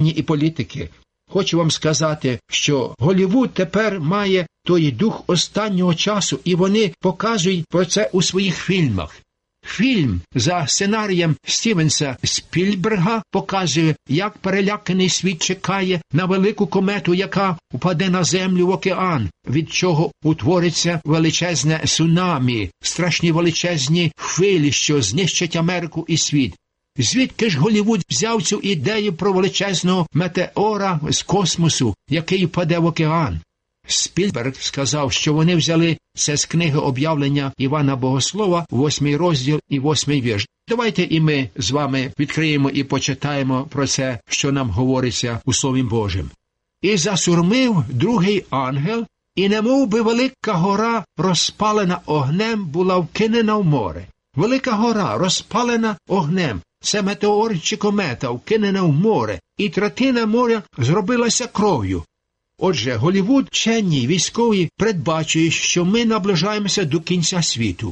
вчені і політики. Хочу вам сказати, що Голлівуд тепер має той дух останнього часу, і вони показують про це у своїх фільмах. Фільм за сценарієм Стівенса Спільберга показує, як переляканий світ чекає на велику комету, яка упаде на землю в океан, від чого утвориться величезне цунамі, страшні величезні хвилі, що знищать Америку і світ. Звідки ж Голлівуд взяв цю ідею про величезного метеора з космосу, який впаде в океан? Спільберг сказав, що вони взяли це з книги «Об'явлення Івана Богослова», 8 розділ і 8 вірш. Давайте і ми з вами відкриємо і почитаємо про це, що нам говориться у Слові Божим. «І засурмив другий ангел, і немов би велика гора, розпалена огнем, була вкинена в море». Велика гора, розпалена огнем. Це метеор чи комета, вкинена в море, і третина моря зробилася кров'ю. Отже, Голлівуд, вчені, військові передбачують, що ми наближаємося до кінця світу.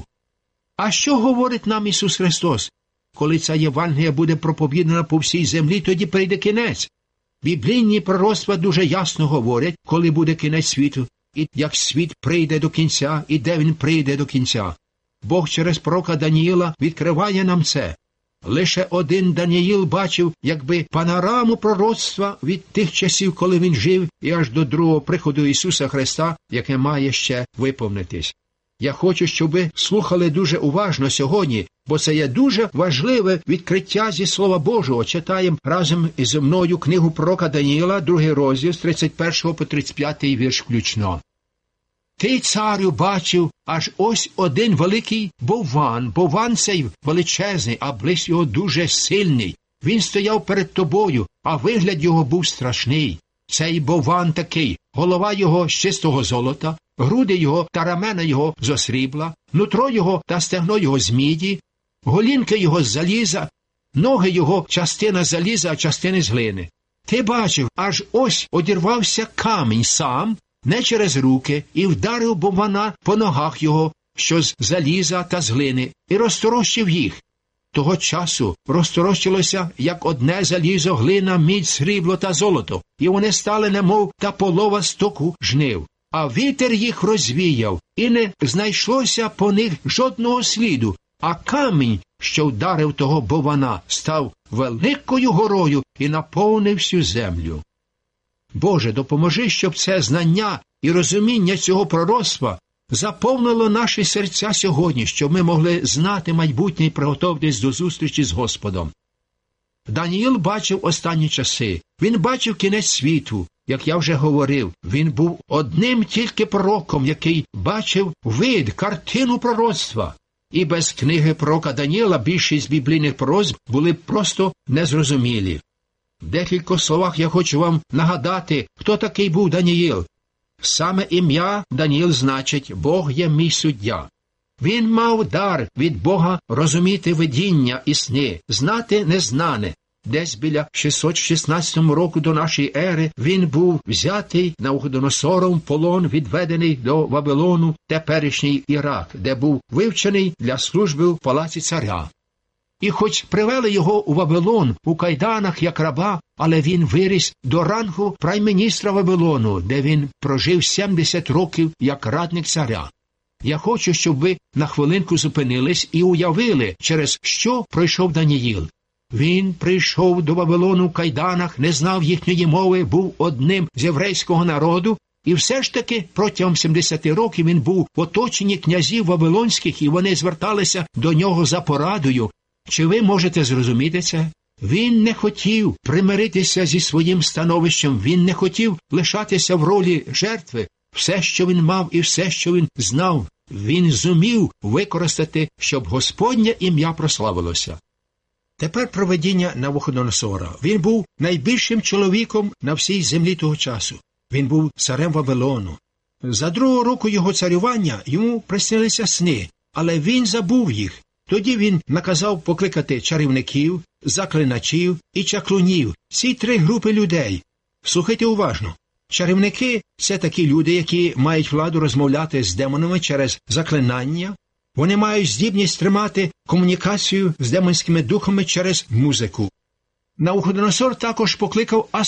А що говорить нам Ісус Христос? Коли ця Євангелія буде проповідана по всій землі, тоді прийде кінець. Біблійні пророцтва дуже ясно говорять, коли буде кінець світу, і як світ прийде до кінця, і де він прийде до кінця. Бог через пророка Даніїла відкриває нам це. Лише один Даніїл бачив, якби панораму пророцтва від тих часів, коли він жив, і аж до другого приходу Ісуса Христа, яке має ще виповнитись. Я хочу, щоб ви слухали дуже уважно сьогодні, бо це є дуже важливе відкриття зі Слова Божого. Читаємо разом із мною книгу пророка Даніїла, 2 розділ, з 31 по 35 вірш включно. «Ти, царю, бачив, аж ось один великий бовван. Бовван цей величезний, а блиск його дуже сильний. Він стояв перед тобою, а вигляд його був страшний. Цей бовван такий, голова його з чистого золота, груди його та рамена його зо срібла, нутро його та стегно його з міді, голінки його з заліза, ноги його частина заліза, а частини з глини. Ти бачив, аж ось одірвався камінь сам, не через руки, і вдарив боввана по ногах його, що з заліза та з глини, і розторощив їх. Того часу розторощилося, як одне залізо, глина, мідь, срібло та золото, і вони стали немов та полова стоку жнив. А вітер їх розвіяв, і не знайшлося по них жодного сліду, а камінь, що вдарив того боввана, став великою горою і наповнив всю землю. Боже, допоможи, щоб це знання і розуміння цього пророцтва заповнило наші серця сьогодні, щоб ми могли знати майбутнє і приготуватись до зустрічі з Господом. Даніїл бачив останні часи. Він бачив кінець світу. Як я вже говорив, він був одним тільки пророком, який бачив вид, картину пророцтва. І без книги пророка Даніїла більшість біблійних пророцтв були просто незрозумілі. В декількох словах я хочу вам нагадати, хто такий був Даніїл. Саме ім'я Даніїл значить «Бог є мій суддя». Він мав дар від Бога розуміти видіння і сни, знати незнане. Десь біля 616 року до нашої ери він був взятий Навуходоносором в полон, відведений до Вавилону, теперішній Ірак, де був вивчений для служби в палаці царя. І хоч привели його у Вавилон у кайданах як раба, але він виріс до рангу прайміністра Вавилону, де він прожив 70 років як радник царя. Я хочу, щоб ви на хвилинку зупинились і уявили, через що пройшов Даніїл. Він прийшов до Вавилону в кайданах, не знав їхньої мови, був одним з єврейського народу, і все ж таки протягом 70 років він був в оточенні князів вавилонських, і вони зверталися до нього за порадою. Чи ви можете зрозуміти це? Він не хотів примиритися зі своїм становищем, він не хотів лишатися в ролі жертви. Все, що він мав і все, що він знав, він зумів використати, щоб Господнє ім'я прославилося. Тепер про видіння Навуходоносора. Він був найбільшим чоловіком на всій землі того часу. Він був царем Вавилону. За 2-го року його царювання йому приснилися сни, але він забув їх. Тоді він наказав покликати чарівників, заклиначів і чаклунів. Ці 3 групи людей. Слухайте уважно. Чарівники – це такі люди, які мають владу розмовляти з демонами через заклинання. Вони мають здібність тримати комунікацію з демонськими духами через музику. Навуходоносор також покликав